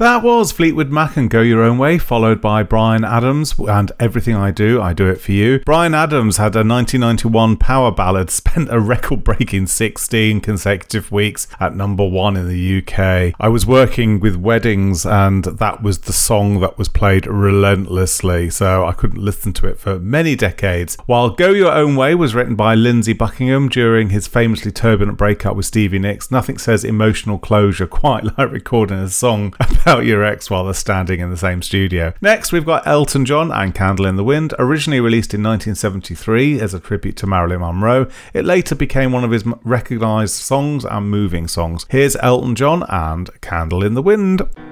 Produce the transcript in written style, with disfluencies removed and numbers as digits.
That was Fleetwood Mac and Go Your Own Way, followed by Bryan Adams and Everything I Do It For You. Bryan Adams had a 1991 power ballad, spent a record-breaking 16 consecutive weeks at number 1 in the UK. I was working with weddings and that was the song that was played relentlessly, so I couldn't listen to it for many decades. While Go Your Own Way was written by Lindsey Buckingham during his famously turbulent breakup with Stevie Nicks, nothing says emotional closure quite like recording a song about your ex while they're standing in the same studio. Next, we've got Elton John and Candle in the Wind. Originally released in 1973 as a tribute to Marilyn Monroe, it later became one of his recognised songs and moving songs. Here's Elton John and Candle in the Wind.